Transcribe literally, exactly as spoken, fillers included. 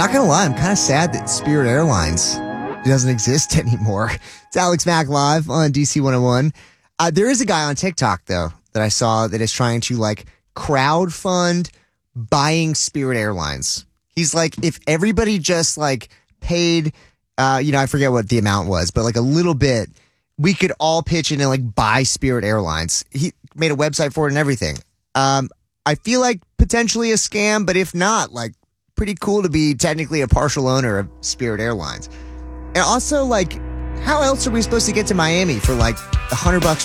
Not gonna lie, I'm kind of sad that Spirit Airlines doesn't exist anymore. It's Alex Mack live on D C one oh one. Uh, there is a guy on TikTok, though, that I saw that is trying to, like, crowdfund buying Spirit Airlines. He's like, if everybody just, like, paid, uh, you know, I forget what the amount was, but, like, a little bit, we could all pitch in and, like, buy Spirit Airlines. He made a website for it and everything. Um, I feel like potentially a scam, but if not, like, pretty cool to be technically a partial owner of Spirit Airlines. And also, like, how else are we supposed to get to Miami for, like, a hundred bucks